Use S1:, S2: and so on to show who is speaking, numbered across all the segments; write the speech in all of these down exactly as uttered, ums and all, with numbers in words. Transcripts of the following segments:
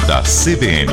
S1: da C B N.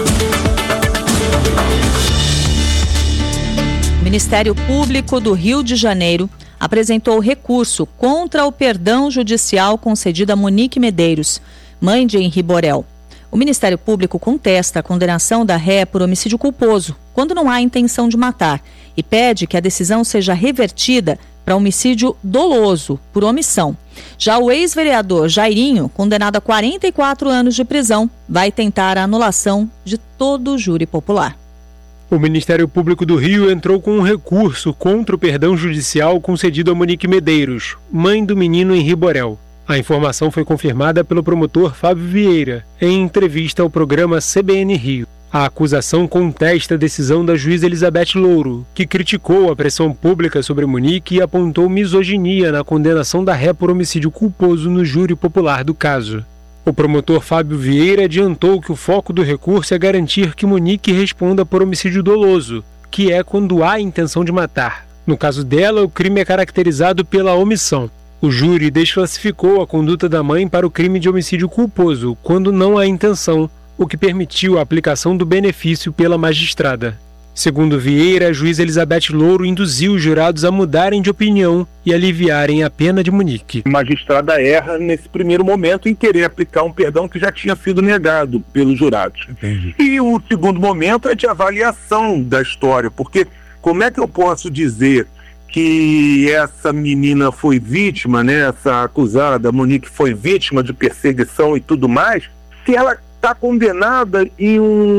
S2: O Ministério Público do Rio de Janeiro apresentou recurso contra o perdão judicial concedido a Monique Medeiros, mãe de Henri Borel. O Ministério Público contesta a condenação da ré por homicídio culposo, quando não há intenção de matar, e pede que a decisão seja revertida para homicídio doloso, por omissão. Já o ex-vereador Jairinho, condenado a quarenta e quatro anos de prisão, vai tentar a anulação de todo o júri popular.
S3: O Ministério Público do Rio entrou com um recurso contra o perdão judicial concedido a Monique Medeiros, mãe do menino Henri Borel. A informação foi confirmada pelo promotor Fábio Vieira, em entrevista ao programa C B N Rio. A acusação contesta a decisão da juíza Elizabeth Louro, que criticou a pressão pública sobre Monique e apontou misoginia na condenação da ré por homicídio culposo no júri popular do caso. O promotor Fábio Vieira adiantou que o foco do recurso é garantir que Monique responda por homicídio doloso, que é quando há intenção de matar. No caso dela, o crime é caracterizado pela omissão. O júri desclassificou a conduta da mãe para o crime de homicídio culposo, quando não há intenção, o que permitiu a aplicação do benefício pela magistrada. Segundo Vieira, a juíza Elizabeth Louro induziu os jurados a mudarem de opinião e aliviarem a pena de Monique.
S4: A magistrada erra nesse primeiro momento em querer aplicar um perdão que já tinha sido negado pelos jurados. Entendi. E o segundo momento é de avaliação da história, porque como é que eu posso dizer que essa menina foi vítima, né, essa acusada, Monique, foi vítima de perseguição e tudo mais, se ela está condenada em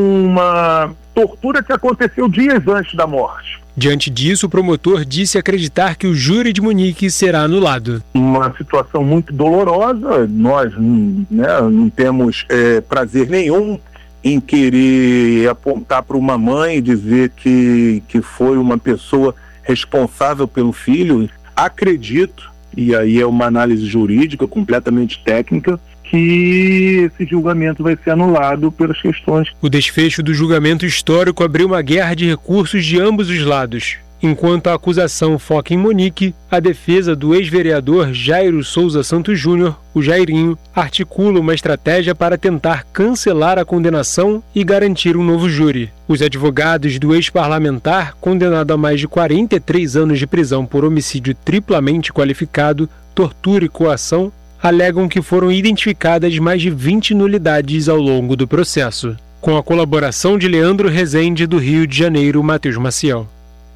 S4: uma tortura que aconteceu dias antes da morte.
S3: Diante disso, o promotor disse acreditar que o júri de Monique será anulado.
S4: Uma situação muito dolorosa, nós né, não temos é, prazer nenhum em querer apontar para uma mãe e dizer que, que foi uma pessoa responsável pelo filho. Acredito, e aí é uma análise jurídica completamente técnica, que esse julgamento vai ser anulado pelas questões.
S3: O desfecho do julgamento histórico abriu uma guerra de recursos de ambos os lados. Enquanto a acusação foca em Monique, a defesa do ex-vereador Jairo Souza Santos Júnior, o Jairinho, articula uma estratégia para tentar cancelar a condenação e garantir um novo júri. Os advogados do ex-parlamentar, condenado a mais de quarenta e três anos de prisão por homicídio triplamente qualificado, tortura e coação, alegam que foram identificadas mais de vinte nulidades ao longo do processo. Com a colaboração de Leandro Rezende, do Rio de Janeiro, Matheus Maciel.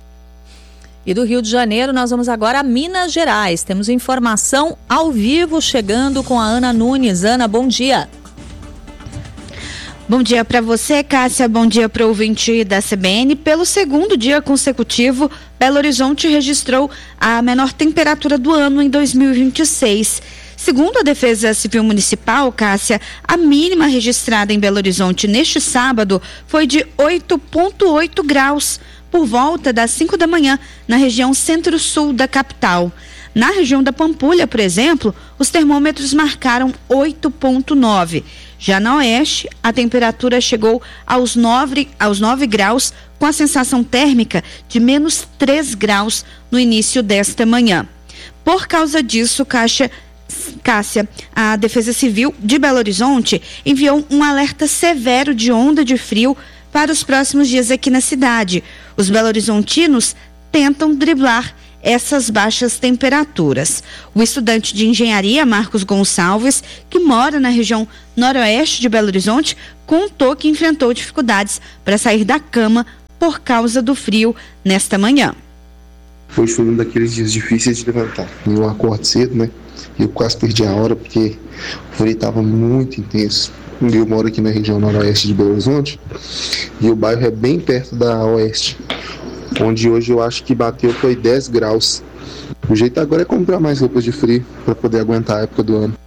S2: E do Rio de Janeiro nós vamos agora a Minas Gerais. Temos informação ao vivo chegando com a Ana Nunes. Ana, bom dia.
S5: Bom dia para você, Cássia. Bom dia para o ouvinte da C B N. Pelo segundo dia consecutivo, Belo Horizonte registrou a menor temperatura do ano em dois mil e vinte e seis. Segundo a Defesa Civil Municipal, Cássia, a mínima registrada em Belo Horizonte neste sábado foi de oito vírgula oito graus, por volta das cinco da manhã, na região centro-sul da capital. Na região da Pampulha, por exemplo, os termômetros marcaram oito vírgula nove. Já na Oeste, a temperatura chegou aos nove, aos nove graus, com a sensação térmica de menos três graus no início desta manhã. Por causa disso, Caixa Cássia, a Defesa Civil de Belo Horizonte enviou um alerta severo de onda de frio para os próximos dias aqui na cidade. Os belo-horizontinos tentam driblar essas baixas temperaturas. O estudante de engenharia, Marcos Gonçalves, que mora na região noroeste de Belo Horizonte, contou que enfrentou dificuldades para sair da cama por causa do frio nesta manhã.
S6: Hoje foi um daqueles dias difíceis de levantar. Eu acordo cedo, né? Eu quase perdi a hora porque o frio estava muito intenso. Eu moro aqui na região noroeste de Belo Horizonte e o bairro é bem perto da oeste, onde hoje eu acho que bateu foi dez graus. O jeito agora é comprar mais roupas de frio para poder aguentar a época do ano.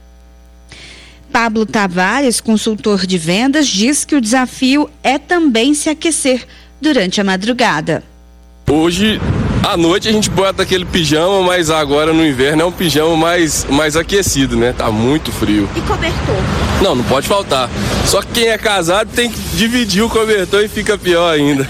S5: Pablo Tavares, consultor de vendas, diz que o desafio é também se aquecer durante a madrugada.
S7: Hoje à noite a gente bota aquele pijama, mas agora no inverno é um pijama mais, mais aquecido, né? Tá muito frio.
S5: E cobertor?
S7: Não, não pode faltar. Só que quem é casado tem que dividir o cobertor e fica pior ainda.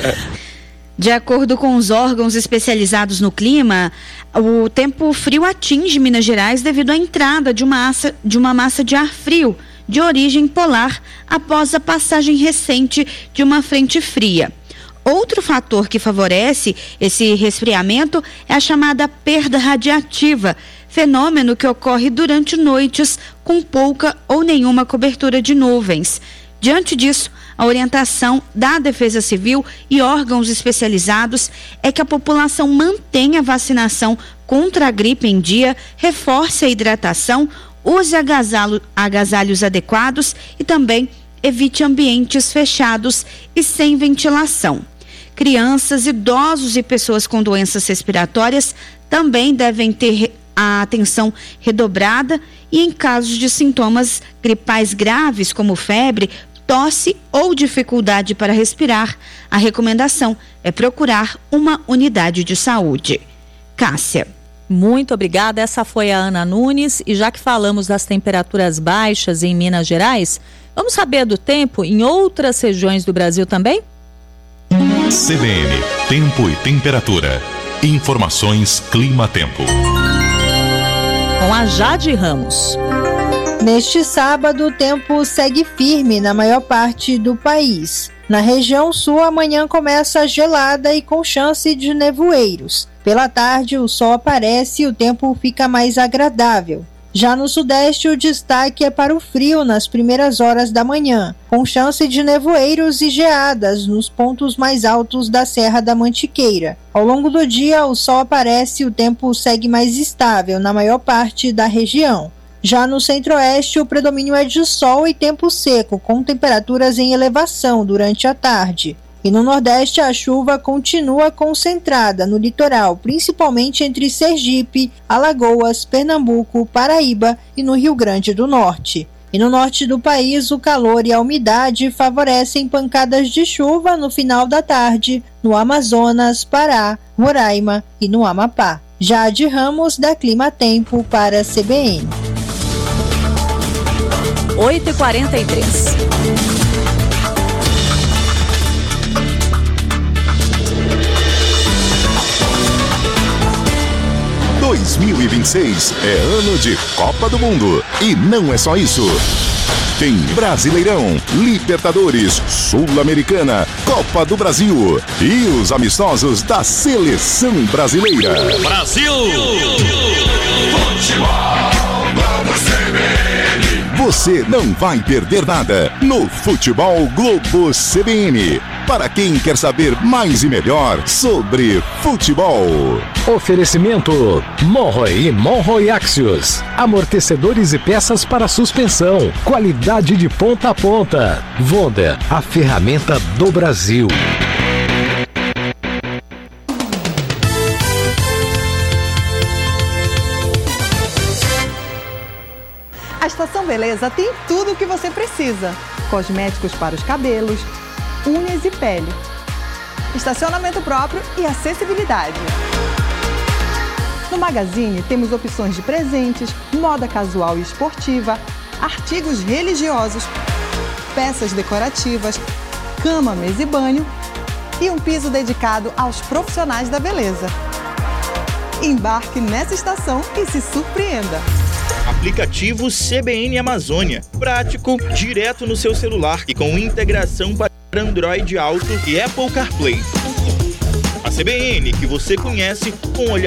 S5: De acordo com os órgãos especializados no clima, o tempo frio atinge Minas Gerais devido à entrada de uma massa de, uma massa de ar frio de origem polar após a passagem recente de uma frente fria. Outro fator que favorece esse resfriamento é a chamada perda radiativa, fenômeno que ocorre durante noites com pouca ou nenhuma cobertura de nuvens. Diante disso, a orientação da Defesa Civil e órgãos especializados é que a população mantenha a vacinação contra a gripe em dia, reforce a hidratação, use agasalho, agasalhos adequados e também evite ambientes fechados e sem ventilação. Crianças, idosos e pessoas com doenças respiratórias também devem ter a atenção redobrada e, em casos de sintomas gripais graves como febre, tosse ou dificuldade para respirar, a recomendação é procurar uma unidade de saúde. Cássia.
S2: Muito obrigada. Essa foi a Ana Nunes. E já que falamos das temperaturas baixas em Minas Gerais, vamos saber do tempo em outras regiões do Brasil também?
S1: C B N, tempo e temperatura. Informações Clima-Tempo.
S2: Com a Jade Ramos.
S8: Neste sábado, o tempo segue firme na maior parte do país. Na região sul, amanhã começa gelada e com chance de nevoeiros. Pela tarde, o sol aparece e o tempo fica mais agradável. Já no sudeste, o destaque é para o frio nas primeiras horas da manhã, com chance de nevoeiros e geadas nos pontos mais altos da Serra da Mantiqueira. Ao longo do dia, o sol aparece e o tempo segue mais estável na maior parte da região. Já no centro-oeste, o predomínio é de sol e tempo seco, com temperaturas em elevação durante a tarde. E no nordeste, a chuva continua concentrada no litoral, principalmente entre Sergipe, Alagoas, Pernambuco, Paraíba e no Rio Grande do Norte. E no norte do país, o calor e a umidade favorecem pancadas de chuva no final da tarde, no Amazonas, Pará, Roraima e no Amapá. Jade Ramos, da Clima Tempo, para a C B N.
S2: oito e quarenta e três.
S1: dois mil e vinte e seis é ano de Copa do Mundo. E não é só isso. Tem Brasileirão, Libertadores, Sul-Americana, Copa do Brasil e os amistosos da Seleção Brasileira.
S9: Brasil! Futebol, vamos C B N!
S1: Você não vai perder nada no Futebol Globo C B N. Para quem quer saber mais e melhor sobre futebol.
S10: Oferecimento Monroe e Monroe Axios. Amortecedores e peças para suspensão. Qualidade de ponta a ponta. Wonder, a ferramenta do Brasil.
S11: A Estação Beleza tem tudo o que você precisa. Cosméticos para os cabelos, unhas e pele. Estacionamento próprio e acessibilidade. No Magazine temos opções de presentes, moda casual e esportiva, artigos religiosos, peças decorativas, cama, mesa e banho e um piso dedicado aos profissionais da beleza. Embarque nessa estação e se surpreenda.
S12: Aplicativo C B N Amazônia. Prático, direto no seu celular e com integração para Android Auto e Apple CarPlay. A C B N que você conhece com um olhar